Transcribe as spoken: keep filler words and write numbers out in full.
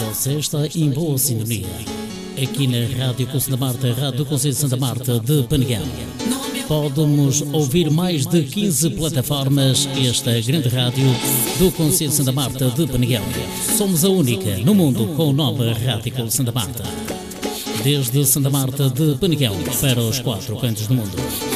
Você está em boa sintonia. Aqui na Rádio Conselho da Marta, Rádio do Conselho de Santa Marta de Peneguel. Pode-nos ouvir mais de quinze plataformas, esta grande rádio do Conselho de Santa Marta de Peneguel. Somos a única no mundo com o nome Rádio Conselho de Santa Marta. Desde Santa Marta de Peneguel para os quatro cantos do mundo.